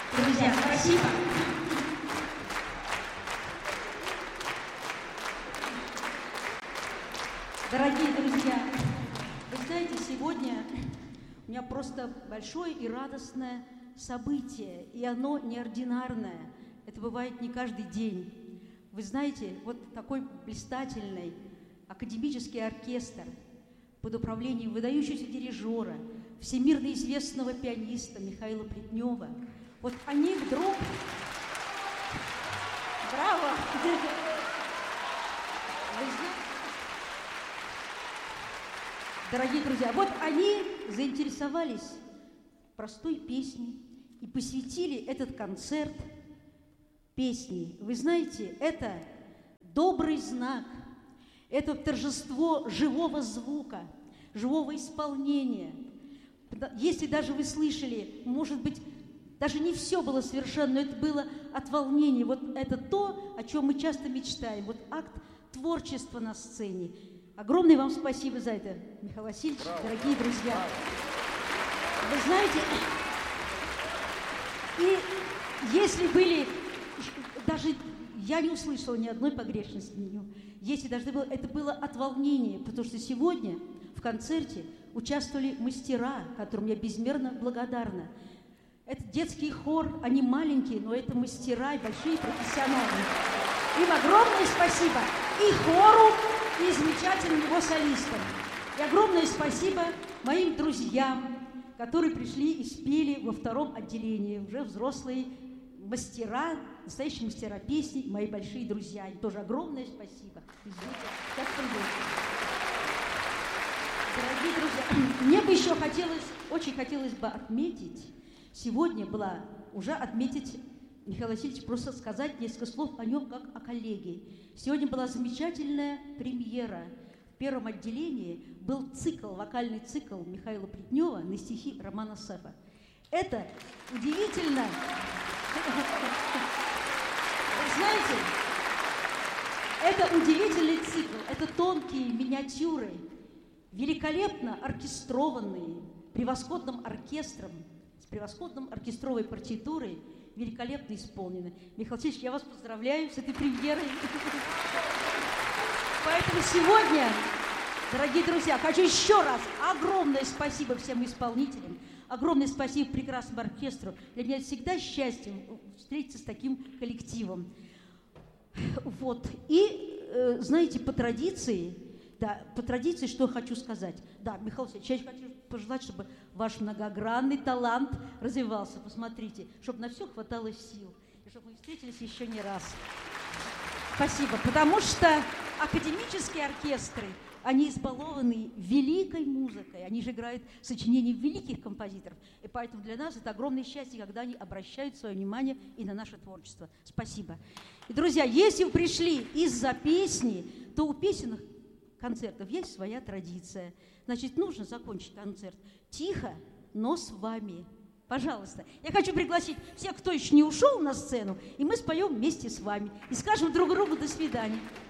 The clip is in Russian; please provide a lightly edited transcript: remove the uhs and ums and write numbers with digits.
Друзья, спасибо. Дорогие друзья, вы знаете, сегодня у меня просто большое и радостное событие, и оно неординарное. Это бывает не каждый день. Вы знаете, вот такой блистательный академический оркестр под управлением выдающегося дирижера, всемирно известного пианиста Михаила Плетнева, вот они вдруг... Браво! Вы знаете, дорогие друзья, вот они заинтересовались простой песней и посвятили этот концерт песне. Вы знаете, это добрый знак, это торжество живого звука, живого исполнения. Если даже вы слышали, может быть, даже не все было совершенно, но это было от волнения. Вот это то, о чем мы часто мечтаем. Вот акт творчества на сцене. Огромное вам спасибо за это, Михаил Васильевич, дорогие друзья. Вы знаете, и если были, даже я не услышала ни одной погрешности в нее, если даже это было от волнения, потому что сегодня в концерте участвовали мастера, которым я безмерно благодарна. Это детский хор, они маленькие, но это мастера и большие профессионалы. Им огромное спасибо и хору, и замечательным его солистам. И огромное спасибо моим друзьям, которые пришли и спели во втором отделении, уже взрослые мастера, настоящие мастера песни, мои большие друзья. Им тоже огромное спасибо. Извините, сейчас приду. Дорогие друзья, мне бы еще очень хотелось бы отметить, сегодня была уже отметить, Михаил Васильевич, просто сказать несколько слов о нем, как о коллеге. Сегодня была замечательная премьера. В первом отделении был цикл, вокальный цикл Михаила Плетнева на стихи Романа Сефа. Это удивительно. Вы знаете, это удивительный цикл, это тонкие миниатюры, великолепно оркестрованные, превосходным оркестром, с превосходной оркестровой партитурой, великолепно исполнены. Михаил Васильевич, я вас поздравляю с этой премьерой. Поэтому сегодня, дорогие друзья, хочу еще раз огромное спасибо всем исполнителям, огромное спасибо прекрасному оркестру. Для меня всегда счастье встретиться с таким коллективом. Вот. И, знаете, по традиции, что я хочу сказать. Да, Михаил Васильевич, я хочу пожелать, чтобы ваш многогранный талант развивался. Посмотрите, чтобы на все хватало сил. И чтобы мы встретились еще не раз. Спасибо. Потому что академические оркестры, они избалованы великой музыкой. Они же играют сочинения великих композиторов. И поэтому для нас это огромное счастье, когда они обращают свое внимание и на наше творчество. Спасибо. И, друзья, если вы пришли из-за песни, то у песенных концертов есть своя традиция. Значит, нужно закончить концерт тихо, но с вами. Пожалуйста. Я хочу пригласить всех, кто еще не ушел на сцену, и мы споем вместе с вами. И скажем друг другу «до свидания».